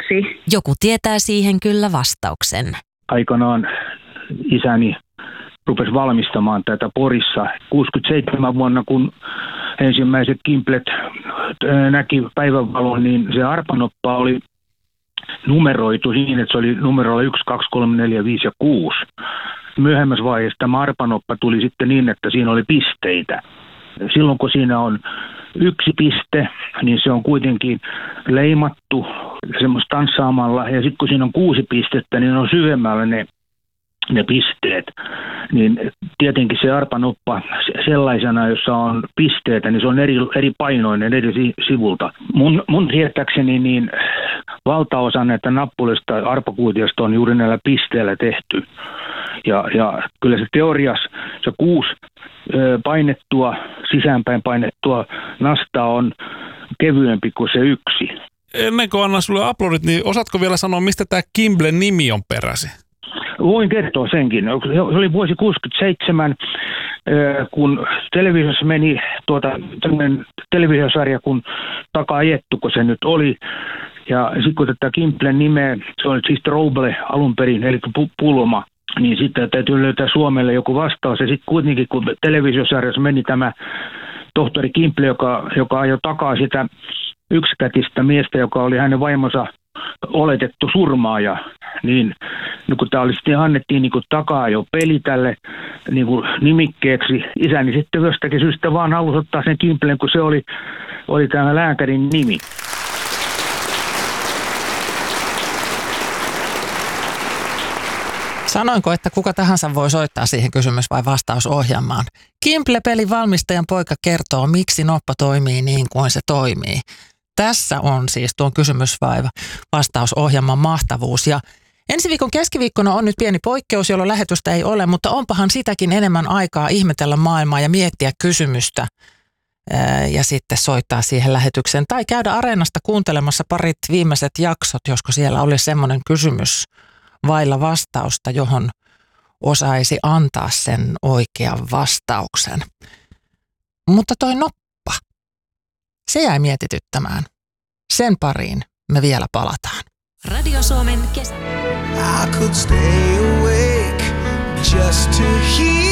vuosi? Joku tietää siihen kyllä vastauksen. Aikanaan isäni rupesi valmistamaan tätä Porissa 67 vuonna, kun ensimmäiset kimplet näki päivänvalon, niin se arpanoppa oli numeroitu niin, että se oli numerolla 1, 2, 3, 4, 5 ja 6. Myöhemmässä vaiheessa tämä arpanoppa tuli sitten niin, että siinä oli pisteitä. Silloin kun siinä on 1 piste, niin se on kuitenkin leimattu semmoista tanssaamalla. Ja sitten kun siinä on 6 pistettä, niin on syvemmällä ne pisteet. Niin tietenkin se arpanoppa sellaisena, jossa on pisteitä, niin se on eri painoinen eri sivulta. Mun tietääkseni niin valtaosa näitä nappulista arpakuutiosta on juuri näillä pisteillä tehty. Ja kyllä se teoriassa se 6 painettua, sisäänpäin painettua nastaa on kevyempi kuin se 1. Ennen kuin annan sulle aplodit, niin osaatko vielä sanoa, mistä tämä Kimblen nimi on peräisin? Voin kertoa senkin. Se oli vuosi 1967, kun televisiossa meni tämmöinen televisiosarja kuin Taka-ajettu, kun se nyt oli. Ja sitten kun tätä Kimblen nimeä, se oli siis Trouble alun perin, eli pulma, niin sitten täytyy löytää Suomelle joku vastaus. Ja sitten kuitenkin, kun televisiosarjassa meni tämä tohtori Kimble, joka ajoi takaa sitä yksikätistä miestä, joka oli hänen vaimonsa oletettu surmaaja, niin kun tämä annettiin niin takaa jo peli tälle niin nimikkeeksi, isäni sitten jostakin syystä vaan halusi ottaa sen Kimblen, kun se oli tämä lääkärin nimi. Sanoinko, että kuka tahansa voi soittaa siihen kysymys- vai vastausohjelmaan? Kimble-pelin valmistajan poika kertoo, miksi noppa toimii niin kuin se toimii. Tässä on siis tuon kysymys- vai vastausohjelman mahtavuus. Ja ensi viikon keskiviikkona on nyt pieni poikkeus, jolloin lähetystä ei ole, mutta onpahan sitäkin enemmän aikaa ihmetellä maailmaa ja miettiä kysymystä ja sitten soittaa siihen lähetykseen. Tai käydä Areenasta kuuntelemassa parit viimeiset jaksot, josko siellä oli semmoinen kysymys vailla vastausta, johon osaisi antaa sen oikean vastauksen. Mutta toi noppa, se jäi mietityttämään. Sen pariin me vielä palataan. Radio Suomen kesä. I could stay awake just to hear